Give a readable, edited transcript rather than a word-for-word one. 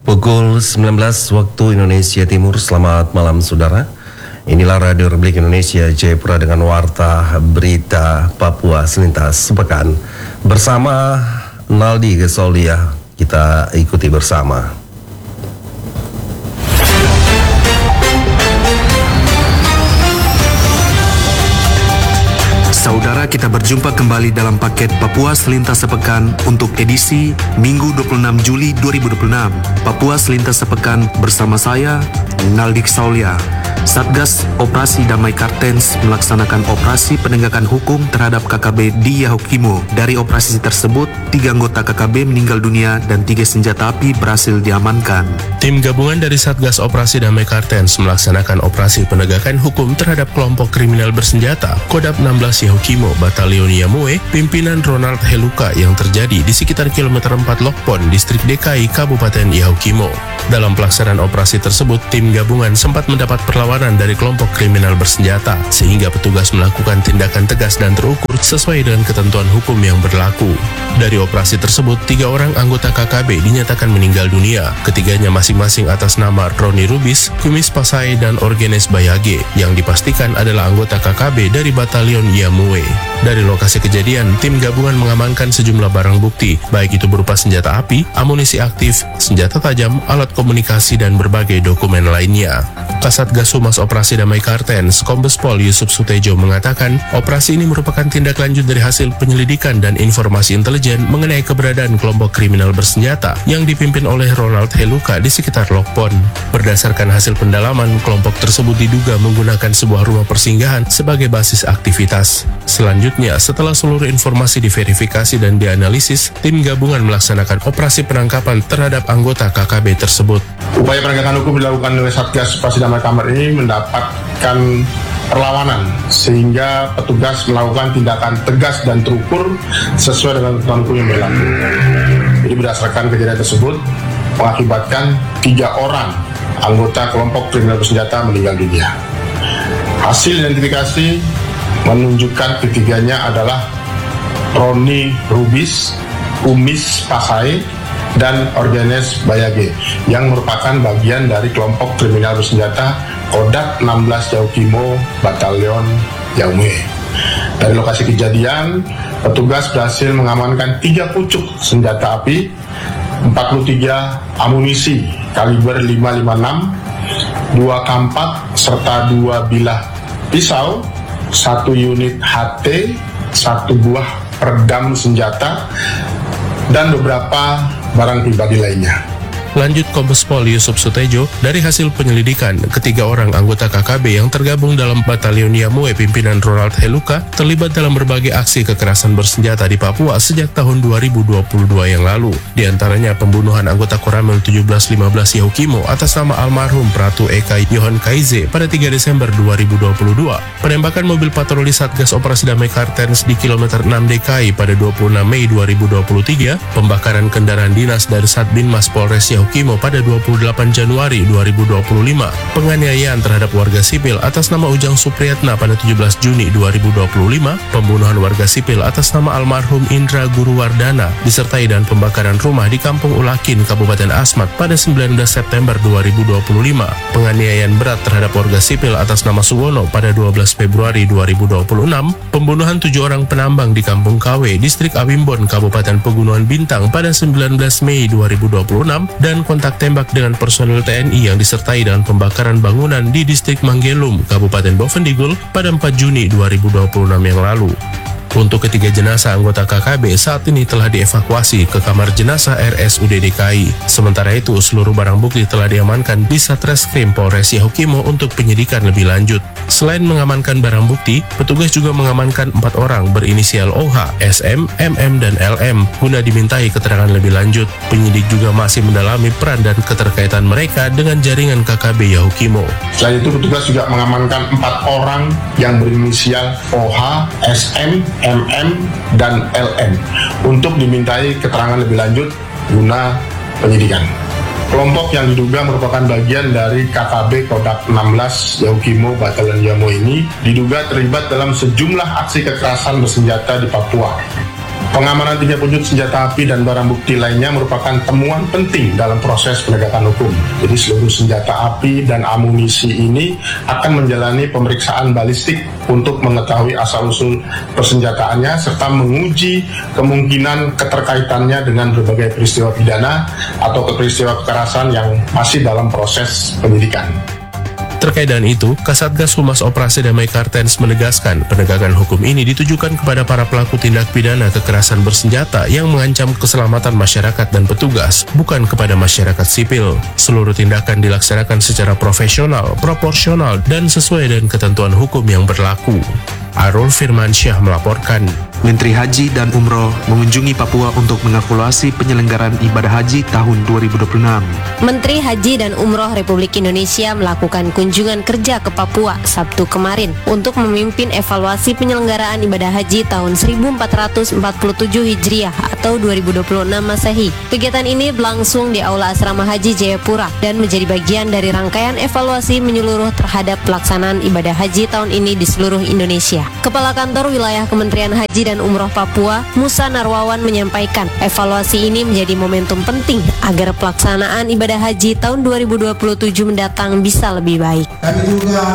Pukul 19 waktu Indonesia Timur. Selamat malam saudara. Inilah Radio Republik Indonesia Jayapura dengan warta berita Papua selintas sepekan. Bersama Naldi Gesolia, kita ikuti bersama. Saudara, kita berjumpa kembali dalam paket Papua Selintas Sepekan untuk edisi Minggu 26 Juli 2026. Papua Selintas Sepekan bersama saya, Naldi Gesolia. Satgas Operasi Damai Kartens melaksanakan operasi penegakan hukum terhadap KKB di Yahukimo. Dari operasi tersebut, 3 anggota KKB meninggal dunia dan 3 senjata api berhasil diamankan. Tim gabungan dari Satgas Operasi Damai Kartens melaksanakan operasi penegakan hukum terhadap kelompok kriminal bersenjata Kodam 16 Yahukimo Batalion Yamue, pimpinan Ronald Heluka yang terjadi di sekitar kilometer 4 Lokpon, Distrik DKI, Kabupaten Yahukimo. Dalam pelaksanaan operasi tersebut, tim gabungan sempat mendapat perlawanan dari kelompok kriminal bersenjata, sehingga petugas melakukan tindakan tegas dan terukur sesuai dengan ketentuan hukum yang berlaku. Dari operasi tersebut, 3 orang anggota KKB dinyatakan meninggal dunia. Ketiganya masing-masing atas nama Roni Rubis, Kumis Pasai, dan Orgenes Bayage, yang dipastikan adalah anggota KKB dari Batalion Yamue. Dari lokasi kejadian, tim gabungan mengamankan sejumlah barang bukti, baik itu berupa senjata api, amunisi aktif, senjata tajam, alat komunikasi, dan berbagai dokumen lainnya. Kasatgas Humas Operasi Damai Kartens, Kombes Pol Yusuf Sutejo mengatakan, operasi ini merupakan tindak lanjut dari hasil penyelidikan dan informasi intelijen mengenai keberadaan kelompok kriminal bersenjata yang dipimpin oleh Ronald Heluka di sekitar Lokpon. Berdasarkan hasil pendalaman, kelompok tersebut diduga menggunakan sebuah rumah persinggahan sebagai basis aktivitas. Selanjutnya, setelah seluruh informasi diverifikasi dan dianalisis, tim gabungan melaksanakan operasi penangkapan terhadap anggota KKB tersebut. Upaya penegakan hukum dilakukan oleh Satgas Operasi Damai Kartens ini mendapatkan perlawanan, sehingga petugas melakukan tindakan tegas dan terukur sesuai dengan ketentuan hukum yang berlaku. Jadi berdasarkan kejadian tersebut mengakibatkan 3 orang anggota kelompok kriminal bersenjata meninggal dunia. Hasil identifikasi menunjukkan ketiganya adalah Roni Rubis, Kumis Pasai, dan Orgenes Bayage yang merupakan bagian dari kelompok kriminal bersenjata Kodam 16 Yahukimo Batalion Yamue. Dari lokasi kejadian, petugas berhasil mengamankan 3 pucuk senjata api, 43 amunisi kaliber 556, 2 kampak serta 2 bilah pisau, 1 unit HT, 1 buah peredam senjata, dan beberapa barang pribadi lainnya. Lanjut Kombes Pol Yusuf Sutejo, dari hasil penyelidikan, 3 orang anggota KKB yang tergabung dalam Batalion Yamue pimpinan Ronald Heluka terlibat dalam berbagai aksi kekerasan bersenjata di Papua sejak tahun 2022 yang lalu. Di antaranya pembunuhan anggota Koramil 1715 Yahukimo atas nama almarhum Pratu Eka Yohan Kaize pada 3 Desember 2022, penembakan mobil patroli Satgas Operasi Damai Kartens di kilometer 6 DKI pada 26 Mei 2023, pembakaran kendaraan dinas dari Satbinmas Polres Yahukimo pada 28 Januari 2025, penganiayaan terhadap warga sipil atas nama Ujang Supriyatna pada 17 Juni 2025, pembunuhan warga sipil atas nama almarhum Indra Guruwardana, disertai dan pembakaran rumah di Kampung Ulakin, Kabupaten Asmat pada 19 September 2025, penganiayaan berat terhadap warga sipil atas nama Suwono pada 12 Februari 2026, pembunuhan 7 orang penambang di Kampung Kawe, Distrik Awimbon, Kabupaten Pegunungan Bintang pada 19 Mei 2026, dan kontak tembak dengan personil TNI yang disertai dengan pembakaran bangunan di Distrik Manggelum, Kabupaten Bovendigul pada 4 Juni 2026 yang lalu. Untuk 3 jenazah anggota KKB saat ini telah dievakuasi ke kamar jenazah RSUD DKI. Sementara itu, seluruh barang bukti telah diamankan di Satreskrim Polres Yahukimo untuk penyidikan lebih lanjut. Selain mengamankan barang bukti, petugas juga mengamankan 4 orang berinisial OH, SM, MM, dan LM guna dimintai keterangan lebih lanjut. Penyidik juga masih mendalami peran dan keterkaitan mereka dengan jaringan KKB Yahukimo. Selain itu, petugas juga mengamankan 4 orang yang berinisial OH, SM, MM, dan LM untuk dimintai keterangan lebih lanjut guna penyidikan. Kelompok yang diduga merupakan bagian dari KKB Kodam 16 Yahukimo Batalion Yamue ini diduga terlibat dalam sejumlah aksi kekerasan bersenjata di Papua. Pengamanan 30 unit senjata api dan barang bukti lainnya merupakan temuan penting dalam proses penegakan hukum. Jadi seluruh senjata api dan amunisi ini akan menjalani pemeriksaan balistik untuk mengetahui asal-usul persenjataannya serta menguji kemungkinan keterkaitannya dengan berbagai peristiwa pidana atau peristiwa kekerasan yang masih dalam proses penyidikan. Terkait dengan itu, Kasatgas Humas Operasi Damai Kartens menegaskan penegakan hukum ini ditujukan kepada para pelaku tindak pidana kekerasan bersenjata yang mengancam keselamatan masyarakat dan petugas, bukan kepada masyarakat sipil. Seluruh tindakan dilaksanakan secara profesional, proporsional, dan sesuai dengan ketentuan hukum yang berlaku. Arul Firmansyah melaporkan. Menteri Haji dan Umroh mengunjungi Papua untuk mengevaluasi penyelenggaraan ibadah haji tahun 2026. Menteri Haji dan Umroh Republik Indonesia melakukan kunjungan kerja ke Papua Sabtu kemarin untuk memimpin evaluasi penyelenggaraan ibadah haji tahun 1447 Hijriah atau 2026 Masehi. Kegiatan ini berlangsung di Aula Asrama Haji Jayapura dan menjadi bagian dari rangkaian evaluasi menyeluruh terhadap pelaksanaan ibadah haji tahun ini di seluruh Indonesia. Kepala Kantor Wilayah Kementerian Haji dan Umroh Papua, Musa Narwawan menyampaikan, evaluasi ini menjadi momentum penting agar pelaksanaan ibadah haji tahun 2027 mendatang bisa lebih baik. Kami juga